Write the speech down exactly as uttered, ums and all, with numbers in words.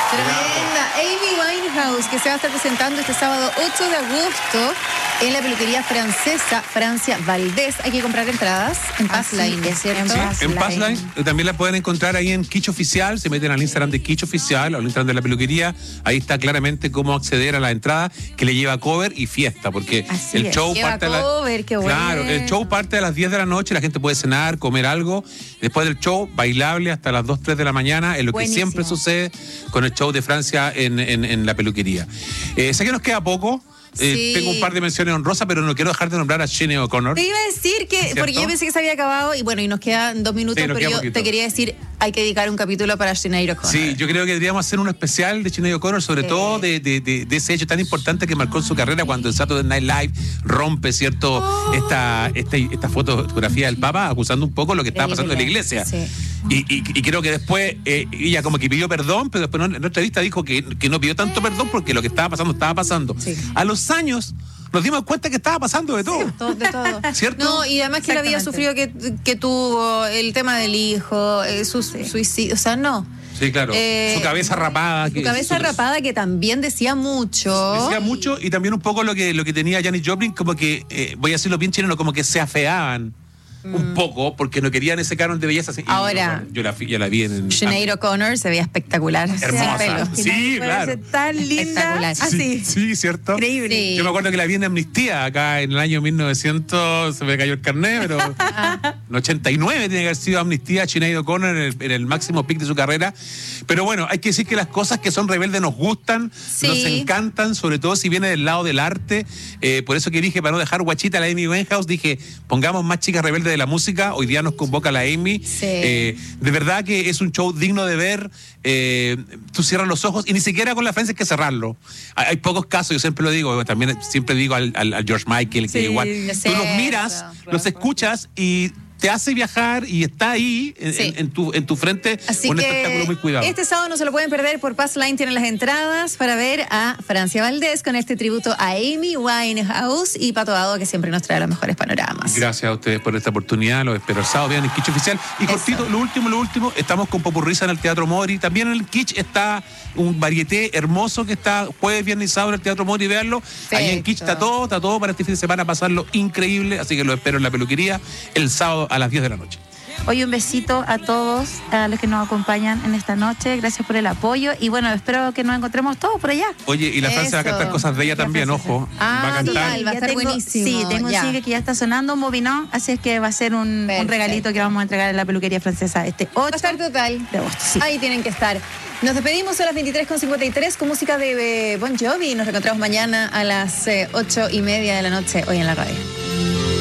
Tremenda. Amy Winehouse, que se va a estar presentando este sábado ocho de agosto en la peluquería francesa Francia Valdés. Hay que comprar entradas en Passline, sí, ¿es cierto? Sí, en Passline. También la pueden encontrar ahí en Kitsch Oficial. Se meten al Instagram de Kitsch Oficial o al Instagram de la peluquería. Ahí está claramente cómo acceder a la entrada, que le lleva cover y fiesta, porque Así el es. show Lleva parte cover, a la... qué bueno. Claro, el show parte a las diez de la noche. La gente puede cenar, comer algo. Después del show, bailable hasta las dos, tres de la mañana, es lo Buenísimo. que siempre sucede con el show de Francia en, en, en la peluquería. Eh, sé que nos queda poco. Eh, Sí. Tengo un par de menciones honrosas, pero no quiero dejar de nombrar a Sinead O'Connor. Te iba a decir que, ¿Cierto? porque yo pensé que se había acabado y bueno, y nos quedan dos minutos, Sí, nos pero queda yo poquito. te quería decir, hay que dedicar un capítulo para Sinead O'Connor. Sí, yo creo que deberíamos hacer un especial de Sinead O'Connor, sobre Sí. todo de, de, de, de ese hecho tan importante que marcó en su carrera cuando el Saturday Night Live rompe, ¿cierto? Oh. Esta, esta, esta fotografía del Papa acusando un poco lo que estaba pasando en la iglesia. Sí. Y, y, y creo que después eh, ella como que pidió perdón, pero después en otra entrevista dijo que, que no pidió tanto perdón porque lo que estaba pasando estaba pasando. Sí. A los años nos dimos cuenta que estaba pasando de todo. Todo- de todo. ¿Cierto? No, y además que él había sufrido que, que tuvo el tema del hijo, eh, su suicidio, o sea, no. Sí, claro. Eh, su cabeza rapada. Su que- cabeza su- rapada que también decía mucho. Decía mucho y también un poco lo que, lo que tenía Janis Joplin, como que, eh, voy a decirlo bien chileno, como que se afeaban un poco porque no querían ese canon de belleza. Y, Ahora, bueno, yo la, fi- ya la vi en... Sinead O'Connor se veía espectacular. Hermosa. Sin pelo. Sí, Puede claro. ser tan linda. Espectacular. Así. Sí, sí, ¿cierto? Increíble. Sí. Yo me acuerdo que la vi en Amnistía acá en el año mil novecientos, se me cayó el carnet, pero en ochenta y nueve tiene que haber sido Amnistía, Sinead O'Connor en el, en el máximo pic de su carrera. Pero bueno, hay que decir que las cosas que son rebeldes nos gustan, Sí. nos encantan, sobre todo si viene del lado del arte. Eh, por eso que dije, para no dejar guachita a la Amy Winehouse, dije, pongamos más chicas rebeldes de la música. Hoy día nos convoca la Amy. Sí. Eh, de verdad que es un show digno de ver. Eh, tú cierras los ojos y ni siquiera con la Francia hay que cerrarlo. Hay, hay pocos casos, yo siempre lo digo, también siempre digo al, al- al George Michael, que Sí, igual, es tú los cierto. miras, los escuchas y te hace viajar y está ahí en, Sí. en- en tu, en tu frente Así un que espectáculo muy cuidado. este sábado no se lo pueden perder por Passline. Tienen las entradas para ver a Francia Valdés con este tributo a Amy Winehouse y Pato Dado, que siempre nos trae los mejores panoramas. Gracias a ustedes por esta oportunidad, los espero el sábado, vean el Kitsch Oficial. Y Eso. cortito, lo último, lo último, estamos con Popurrisa en el Teatro Mori. También en el Kitsch está un varieté hermoso que está jueves, viernes y sábado en el Teatro Mori, veanlo. Ahí en Kitsch está todo, está todo para este fin de semana, pasarlo increíble, así que lo espero en la peluquería el sábado a las diez de la noche. Hoy un besito a todos, a los que nos acompañan en esta noche. Gracias por el apoyo. Y bueno, espero que nos encontremos todos por allá. Oye, y la Francia va a Eso. cantar cosas de ella La también, Francia. ojo. Ah, va a cantar. total. va a Ya estar tengo- buenísimo. Sí, tengo Ya. un single que ya está sonando, Moving On, así es que va a ser un, un Perfecto. regalito que vamos a entregar en la peluquería francesa este Va a ocho estar total. de agosto. Sí. Ahí tienen que estar. Nos despedimos a las veintitrés con cincuenta y tres con música de eh, Bon Jovi. Nos reencontramos mañana a las eh, ocho y media de la noche hoy en la radio.